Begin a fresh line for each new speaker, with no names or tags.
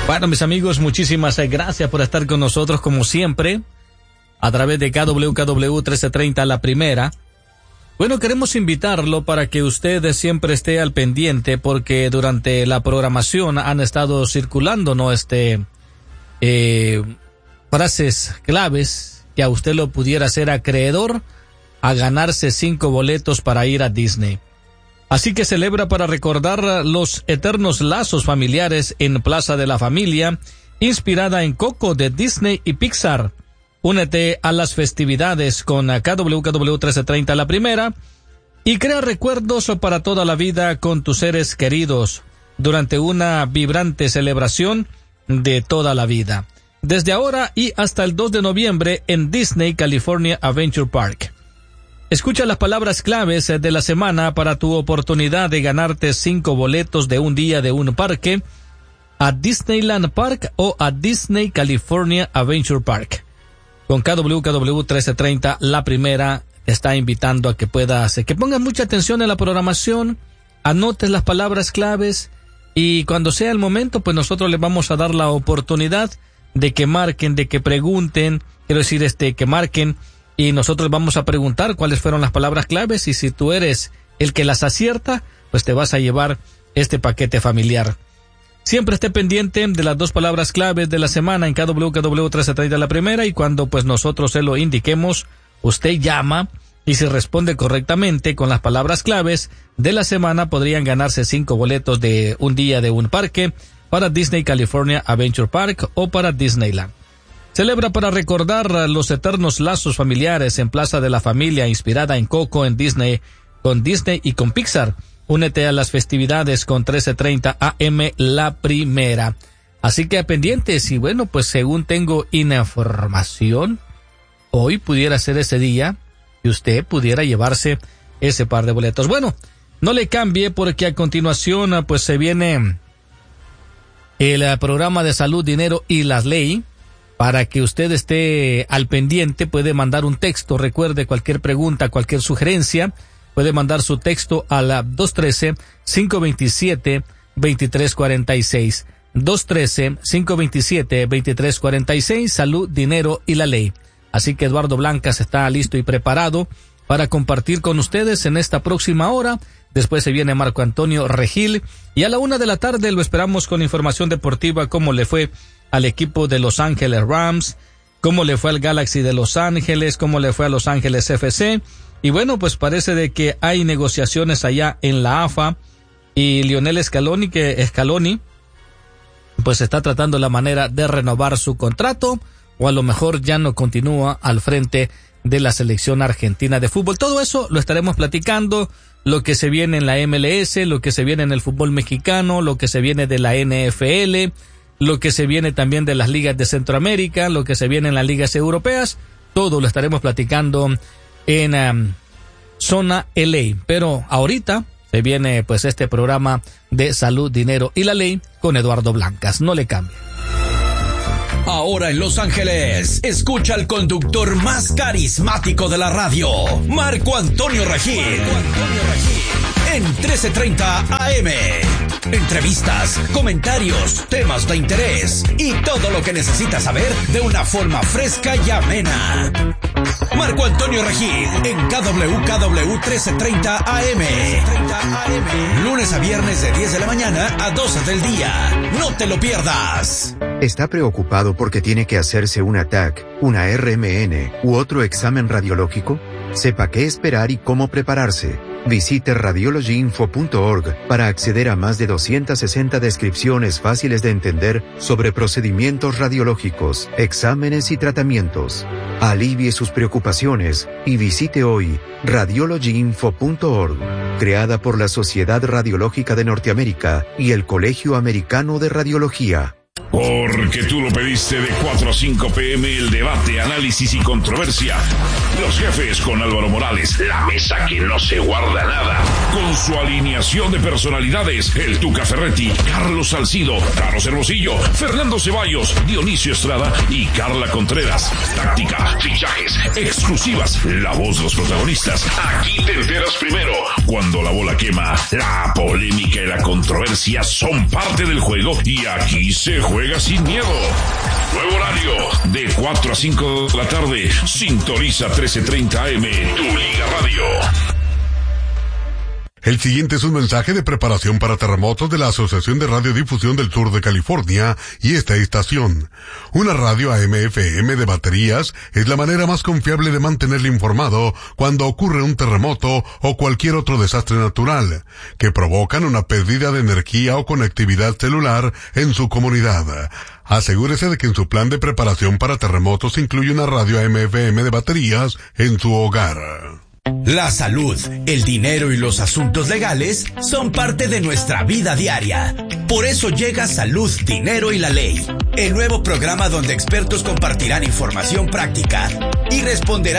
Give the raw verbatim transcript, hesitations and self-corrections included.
Bueno, mis amigos, muchísimas gracias por estar con nosotros como siempre a través de K W K W trece treinta La Primera. Bueno, queremos invitarlo para que usted siempre esté al pendiente porque durante la programación han estado circulando, ¿no? Este, eh, frases claves que a usted lo pudiera hacer acreedor a ganarse cinco boletos para ir a Disney. Así que celebra para recordar los eternos lazos familiares en Plaza de la Familia, inspirada en Coco de Disney y Pixar. Únete a las festividades con K W K W trece treinta La Primera y crea recuerdos para toda la vida con tus seres queridos durante una vibrante celebración de toda la vida. Desde ahora y hasta el dos de noviembre en Disney California Adventure Park. Escucha las palabras claves de la semana para tu oportunidad de ganarte cinco boletos de un día de un parque a Disneyland Park o a Disney California Adventure Park. Con K W K W trece treinta La Primera está invitando a que puedas, que pongas mucha atención en la programación, anotes las palabras claves y cuando sea el momento, pues nosotros les vamos a dar la oportunidad de que marquen, de que pregunten, quiero decir, este, que marquen. Y nosotros vamos a preguntar cuáles fueron las palabras claves y si tú eres el que las acierta, pues te vas a llevar este paquete familiar. Siempre esté pendiente de las dos palabras claves de la semana en K W K W trece treinta La Primera y cuando pues nosotros se lo indiquemos, usted llama y si responde correctamente con las palabras claves de la semana podrían ganarse cinco boletos de un día de un parque para Disney California Adventure Park o para Disneyland. Celebra para recordar los eternos lazos familiares en Plaza de la Familia, inspirada en Coco en Disney, con Disney y con Pixar. Únete a las festividades con trece treinta A M La Primera. Así que pendientes y bueno, pues según tengo información, hoy pudiera ser ese día que usted pudiera llevarse ese par de boletos. Bueno, no le cambie porque a continuación pues se viene el programa de Salud, Dinero y la Ley. Para que usted esté al pendiente, puede mandar un texto. Recuerde, cualquier pregunta, cualquier sugerencia, puede mandar su texto a la dos uno tres, cinco dos siete, dos tres cuatro seis. dos uno tres, cinco dos siete, dos tres cuatro seis, Salud, Dinero y la Ley. Así que Eduardo Blancas está listo y preparado para compartir con ustedes en esta próxima hora. Después se viene Marco Antonio Regil y a la una de la tarde lo esperamos con información deportiva, cómo le fue al equipo de Los Ángeles Rams, cómo le fue al Galaxy de Los Ángeles, cómo le fue a Los Ángeles F C. Y bueno, pues parece de que hay negociaciones allá en la A F A y Lionel Scaloni, que Scaloni, pues está tratando la manera de renovar su contrato o a lo mejor ya no continúa al frente de la selección argentina de fútbol. Todo eso lo estaremos platicando, lo que se viene en la M L S, lo que se viene en el fútbol mexicano, lo que se viene de la N F L, lo que se viene también de las ligas de Centroamérica, lo que se viene en las ligas europeas, todo lo estaremos platicando en um, Zona L A. Pero ahorita se viene pues este programa de Salud, Dinero y la Ley con Eduardo Blancas. No le cambie.
Ahora en Los Ángeles, escucha al conductor más carismático de la radio, Marco Antonio Regil. Marco Antonio Regil. En trece treinta A M. Entrevistas, comentarios, temas de interés y todo lo que necesitas saber de una forma fresca y amena. Marco Antonio Regil en K W K W trece treinta A M. Lunes a viernes de diez de la mañana a doce del día. No te lo pierdas.
¿Está preocupado porque tiene que hacerse una T A C, una R M N u otro examen radiológico? Sepa qué esperar y cómo prepararse. Visite radiology info punto org para acceder a más de doscientas sesenta descripciones fáciles de entender sobre procedimientos radiológicos, exámenes y tratamientos. Alivie sus preocupaciones y visite hoy radiology info punto org, creada por la Sociedad Radiológica de Norteamérica y el Colegio Americano de Radiología.
Porque tú lo pediste de cuatro a cinco pm el debate, análisis y controversia. Los jefes con Álvaro Morales, la mesa que no se guarda nada. Con su alineación de personalidades, el Tuca Ferretti, Carlos Salcido, Carlos Hermosillo, Fernando Ceballos, Dionisio Estrada y Carla Contreras. Táctica, fichajes, exclusivas, la voz de los protagonistas. Aquí te enteras primero. Cuando la bola quema, la polémica y la controversia son parte del juego y aquí se juega juega sin miedo. Nuevo horario, de cuatro a cinco de la tarde. Sintoniza trece treinta A M, tu Liga Radio.
El siguiente es un mensaje de preparación para terremotos de la Asociación de Radiodifusión del Sur de California y esta estación. Una radio A M F M de baterías es la manera más confiable de mantenerle informado cuando ocurre un terremoto o cualquier otro desastre natural, que provocan una pérdida de energía o conectividad celular en su comunidad. Asegúrese de que en su plan de preparación para terremotos incluye una radio A M F M de baterías en su hogar.
La salud, el dinero y los asuntos legales son parte de nuestra vida diaria. Por eso llega Salud, Dinero y la Ley, el nuevo programa donde expertos compartirán información práctica y responderán